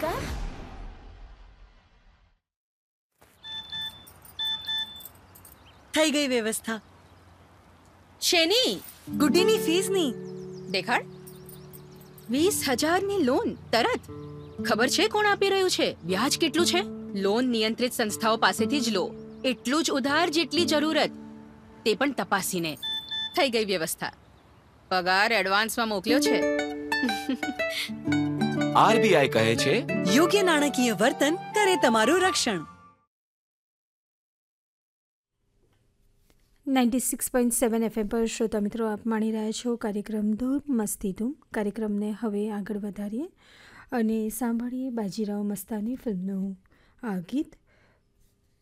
નમસ્કાર. થઈ ગઈ વ્યવસ્થા. શેની? ગુડીની ફીસની. દેખાડ. 20,000ની લોન તરત. ખબર છે કોણ આપી રહ્યું છે, વ્યાજ કેટલું છે? લોન નિયંત્રિત સંસ્થાઓ પાસેથી જ લો, એટલું જ ઉધાર જેટલી જરૂરત, તે પણ તપાસીને. થઈ ગઈ વ્યવસ્થા. પગાર એડવાન્સમાં મોકલ્યો છે. આરબીઆઈ કહે છે, યોગ્ય નાણાકીય વર્તન કરે તમારું રક્ષણ. 96.7 FM પર શ્રોતા મિત્રો આપ માણી રહ્યા છો કાર્યક્રમ ધૂમ મસ્તી ધૂમ. કાર્યક્રમને હવે આગળ વધારીએ અને સાંભળીએ બાજીરાવ મસ્તાની ફિલ્મનું આ ગીત.